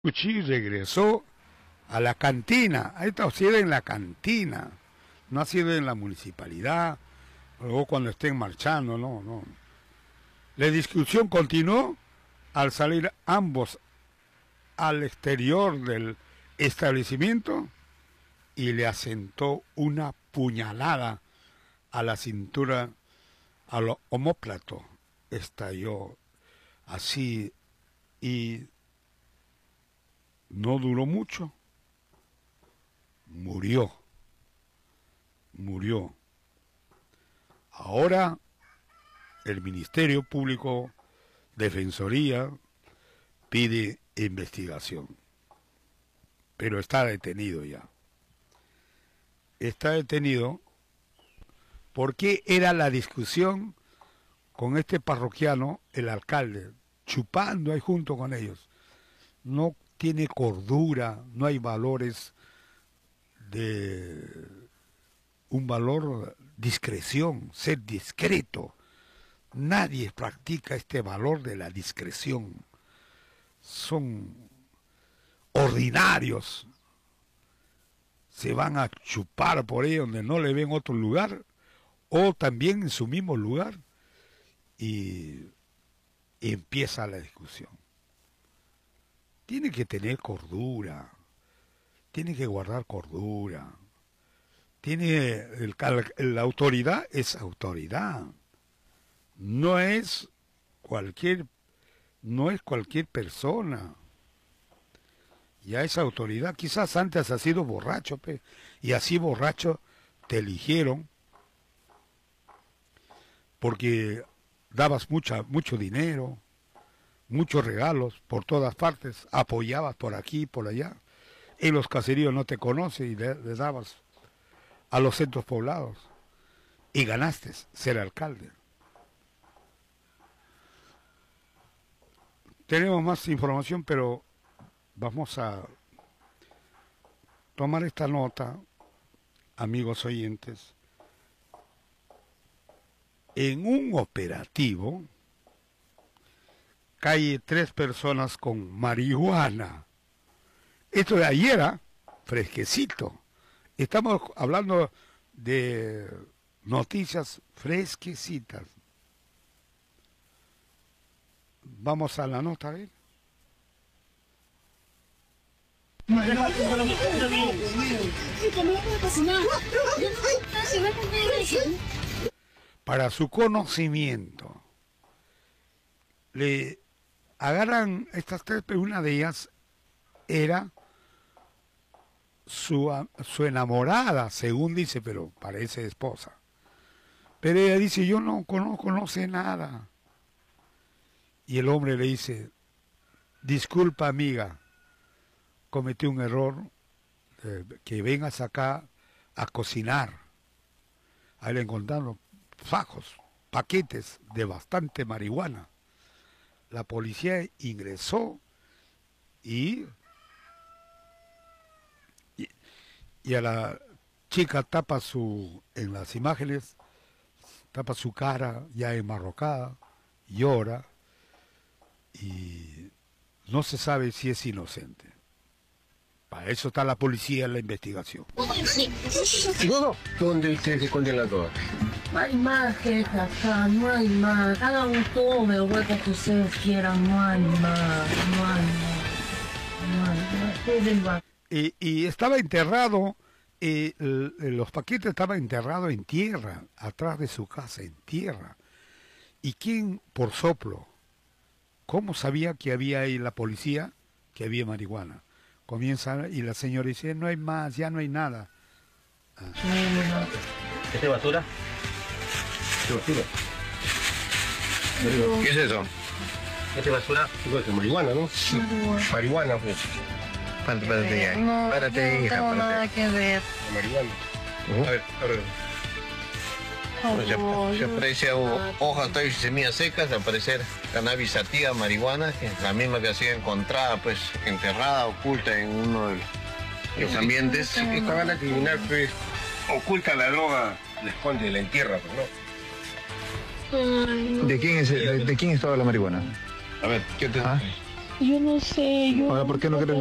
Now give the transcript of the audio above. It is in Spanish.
Cuchillo regresó a la cantina. Esto ha sido en la cantina, no ha sido en la municipalidad, luego cuando estén marchando, no. La discusión continuó al salir ambos al exterior del establecimiento y le asentó una puñalada a la cintura, al omóplato. Estalló así y no duró mucho. Murió. Ahora el Ministerio Público, Defensoría, pide investigación. Pero está detenido ya. Está detenido porque era la discusión con este parroquiano, el alcalde, chupando ahí junto con ellos. No tiene cordura, no hay valores de un valor discreción, ser discreto. Nadie practica este valor de la discreción. Son ordinarios. Se van a chupar por ahí donde no le ven otro lugar, o también en su mismo lugar, y empieza la discusión. Tiene que tener cordura, tiene que guardar cordura. La autoridad es autoridad. No es cualquier persona. Ya es autoridad. Quizás antes has sido borracho, y así borracho te eligieron porque dabas mucho dinero, muchos regalos por todas partes, apoyabas por aquí y por allá. En los caseríos no te conocen y le dabas a los centros poblados y ganaste ser alcalde. Tenemos más información, pero vamos a tomar esta nota, amigos oyentes. En un operativo cae 3 personas con marihuana. Esto de ayer, fresquecito. Estamos hablando de noticias fresquecitas. Vamos a la nota, a ver. Para su conocimiento, le agarran estas 3, pero una de ellas era su enamorada, según dice, pero parece esposa. Pero ella dice, yo no conoce nada. Y el hombre le dice, disculpa amiga, cometí un error, que vengas acá a cocinar. Ahí le encontraron paquetes de bastante marihuana. La policía ingresó y a la chica en las imágenes, tapa su cara ya enmarrocada, llora y no se sabe si es inocente. Para eso está la policía en la investigación. ¿Dónde ustedes esconden la droga? No hay más que acá, no hay más. Hagan todo el hueco que ustedes quieran, no hay más. Y estaba enterrado, los paquetes estaban enterrados en tierra, atrás de su casa, en tierra. ¿Y quién por soplo? ¿Cómo sabía que había ahí la policía, que había marihuana? Comienza y la señora dice, no hay más, ya no hay nada. ¿Es de basura? ¿De basura? ¿Qué es eso? ¿Es de basura? Es de marihuana, ¿no? Marihuana, pues. Párate, hija, párate. No tengo nada que ver. Marihuana. A ver. Se aprecia hojas y semillas secas, al parecer cannabis sativa, marihuana, que es la misma que ha sido encontrada, pues, enterrada, oculta en uno de los ambientes. Esta banda criminal, pues, oculta la droga, la esconde, la entierra, pues, ¿no? ¿De quién es toda la marihuana? A ver, ¿qué te... Yo no sé, yo... Ahora, ¿por qué no quieren